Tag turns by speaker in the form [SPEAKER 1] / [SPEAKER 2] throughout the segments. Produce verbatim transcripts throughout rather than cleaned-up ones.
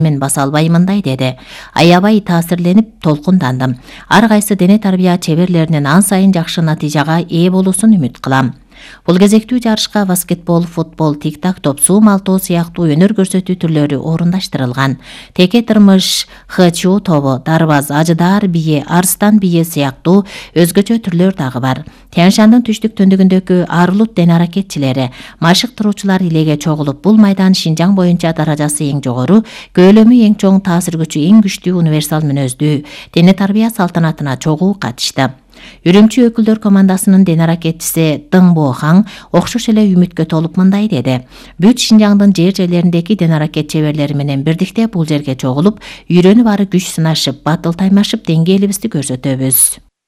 [SPEAKER 1] мен баса албаймындай деди. Аябай таасирленип толкундандым. Ар кайсы дене тарбия чеберлеринин ан сайын жакшы натыйжага ээ болуусун үмүт кылам. Бул кезектүү жарышка баскетбол, футбол, тик-так топ, суу малтоо сыяктуу өнөр көрсөтүү түрлөрү орундаштырылган. Теке тырмыш, хчу тобу, дарбаз, ажыдаар бие, арстан бие сыяктуу өзгөчө түрлөр дагы бар. Тянь-Шандын түштүк түндүгүндөгү Арлут ден аракетчилери, машык туруучулар илеге чогулуп, бул майдан Шинжаң боюнча даражасы эң жогору, көөлөмү эң чоң, таасир күчү эң күчтүү универсал мүнөздүү дене тарбия салтанатына чогуу катышты. Үрүмчү өкүлдөр командасынын ден аракетчиси Дың Бохан окшош эле үмүткө толуп мындай деди. Бүт Шинжаңдын жер жерлериндеги ден аракет чеберлери менен бирдикте бул жерге чогулуп, үйрөнүп ары күч сынашып, батыл таймашып деңгээлибизди көрсөтөбүз.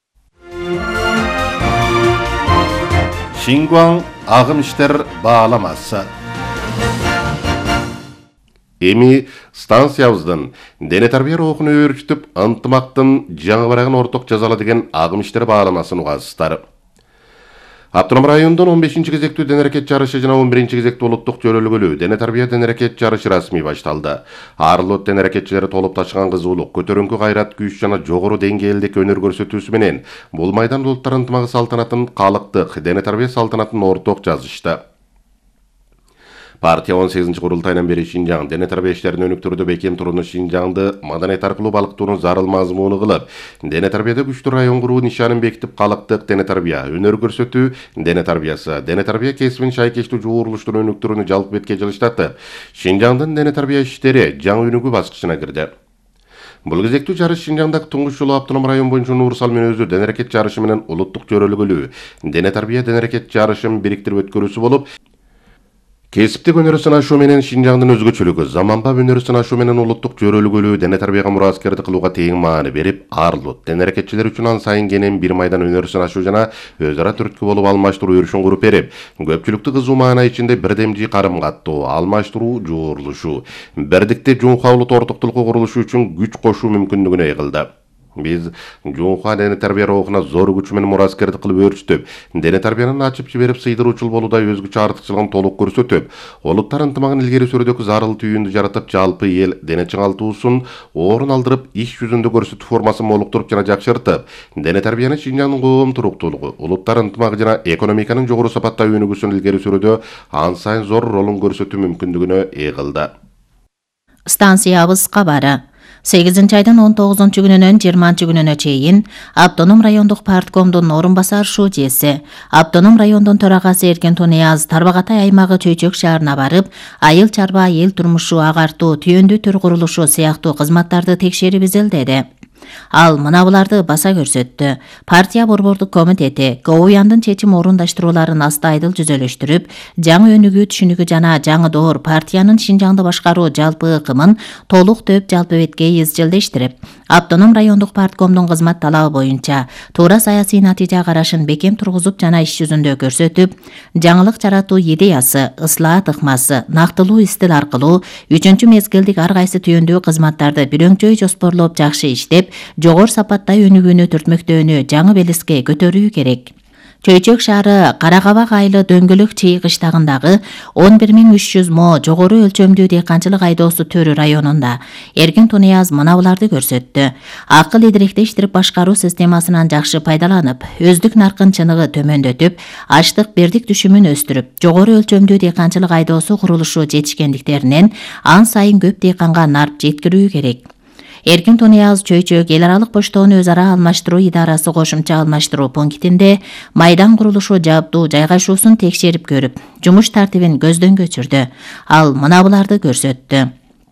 [SPEAKER 2] Шингуаң агым иштер бааламасы. Эми станциябыздын дене тарбия рухун өөрчүтүп, ынтымактын жаңы барагын орток жазалы деген агым иштер бааламасын угасыздар. Автоном райондун он бешинчи кезектүү дене аракет жарышы жана он биринчи кезектүү улуттук жөрөлгөлүү дене тарбия дене аракет жарышы расмий башталды. Арлот дене аракетчилери толуп ташкан кызуулук, көтөрүңкү кайрат, күч жана жогору деңгээлдеги өнөр көрсөтүүсү менен бул майдан улуттар ынтымагы салтанатын, калыктык дене тарбия салтанатын орток жазышты. Партия он сегизинчи курултайынан бери Шинжаң дене тарбия иштерин өнүктүрүүдө бекем турууну, Шинжаңды маданият аркылуу балыктоонун зарыл мазмуну кылып, дене тарбияда күчтүү район куруу нишанын бекитип, калыктык дене тарбия, өнөр көрсөтүү дене тарбиясы, дене тарбия кесибин шайкештүү жуурулуштун өнүктүрүүнү жалпы бетке жылыштатып, Шинжаңдын дене тарбия иштери жаңы өнүгүү баскычына кирди. Бул кезектүү жарыш Шинжаңдагы туңгуч жолу автоном район боюнча универсал мүнөздүү дене аракет жарышы менен улуттук жөрөлгөлүү дене тарбия дене аракет жарышын бириктирип өткөрүүсү болуп, кесиптик өнөр сынашуу менен Шинжаңдын өзгөчөлүгү, заманбап өнөр сынашуу менен улуттук жөрөлгөлүү дене тарбияга мураскерди кылууга тең маани берип, Арлут дене аракетчилери үчүн ан сайын кенен бир майдан өнөр сынашуу жана өз ара түрткү болуп алмаштыруу үрүшүн куруп берип, көпчүлүктү кызуу маана ичинде бирдемжи карым каттоо, алмаштыруу, жуурулушуу, бирдикте жунха улут ортоктулукку курулушу үчүн күч кошуу мүмкүндүгүнө ээ кылды. Биз жунха дене тарбия рухуна зор күч менен мураскерди кылып өөрчүтүп, дене тарбиянын ачып жиберип сыйдыруучул болууда өзгөчө артыкчылыгын толук көрсөтүп, улуттар ынтымагын илгери сүрүүдөгү зарыл түйүндү жаратып, жалпы эл дене чыңалтуусун орун алдырып, иш жүзүндө көрсөтүү формасын молуктуруп жана жакшыртып, дене тарбияны Шинжаңдын коом туруктуулугу, улуттар ынтымагы жана экономиканын жогору сапаттагы өнүгүүсүн илгери сүрүүдө ан сайын зор ролун көрсөтүү мүмкүндүгүнө ээ кылды.
[SPEAKER 1] Станциябыз кабары. сегизинчи айдын он тогузунчу күнүнөн жыйырманчы күнүнө чейин Автоном райондук парткомдун орун басар шуудеси, Автоном райондун төрагасы Эркин Тунияз Тарбағатай аймагы Чөйчөк шаарына барып, айыл чарба, эл турмушу, агартуу, түйөндүү төр курулушу сыяктуу кызматтарды текшерип изилдеди. Ал мына буларды баса көрсөттү. Партия борбордук комитети КОУЯндын чечим орундаштырууларын астайдыл жүзөлөштүрүп, жаңы өнүгүү түшүнүгү жана жаңы доор партиянын Шинжаңды башкаруу жалпы ыкымын толук төп жалпы бетке изчилдештирип, Автоном райондук парткомдун кызмат талабы боюнча туура саясий натыйжа карашын бекем тургузуп жана иш жүзүндө көрсөтүп, жаңылык жаратуу идеясы, ыслаат ыкмасы, нактылуу истил аркылуу үчүнчү мезгилдик ар кайсы түйөндүү кызматтарды бирөңчөй жоспорлоп жакшы иштеп, жогор сапаттай өнүгүүнү түртмөктөөнү жаңы белеске көтөрүү керек. Чөйчөк шаары Каракабак айылы Дөңгөлөк чей кыштагындагы он бир миң үч жүз мо жогору өлчөмдүү дыйканчылык айдоосу төрү районунда Эркин Тунияз мына буларды көрсөттү. Акыл идиректештирип башкаруу системасынан жакшы пайдаланып, өздүк наркын чыныгы төмөндөтүп, ачлык бердик түшүмүн өстүрүп, жогору өлчөмдүү дыйканчылык айдоосу курулушу жетишкендиктеринен ан сайын көп дыйканга нарт жеткирүү керек. Эркин Тунияз Чөйчөк эл аралык поштоону өз ара алмаштыруу идарасы кошумча алмаштыруу пунктинде майдан курулушу жабдуу жайгашуусун текшерип көрүп, жумуш тартибин көздөн көчүрдү. Ал мына буларды көрсөттү.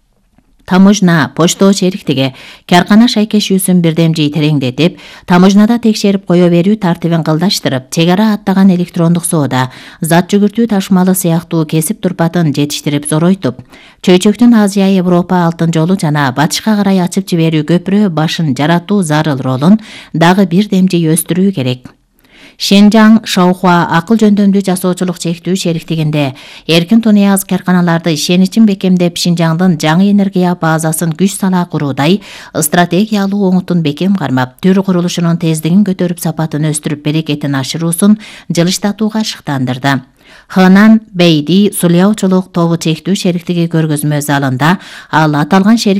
[SPEAKER 1] Таможна, поштоо чериктиги, каркана шайкешүүсүн бирдемжи тереңдетип, таможнада текшерип кое берүү тартибин кылдаштырып, чек ара аттаган электрондук соода, зат жүгүртүү ташымалы сыяктуу кесип турпатын жетиштирип зоройтуп, Чөйчөктүн Азия, Европа алтын жолу жана батышка карай ачып жиберүү көпүрө башын жаратуу зарыл ролун дагы бирдемжи өстүрүү керек. Шинжаң Шаухуа акыл жөндөмдүү жасоочулук чектүү шериктигинде Эркин Тунияз карканаларды ишеничин бекемдеп, Шинжаңдын жаңы энергия базасын күч сала куруудай стратегиялуу оңутун бекем кармап, төр курулушунун тездигин көтөрүп, сапатын өстүрүп, берекетин ашыруусун жылыштатууга шыктандырды. Хынан Бейди сульяучулук тобу чектүү шериктиги көргөзмө залында ал аталган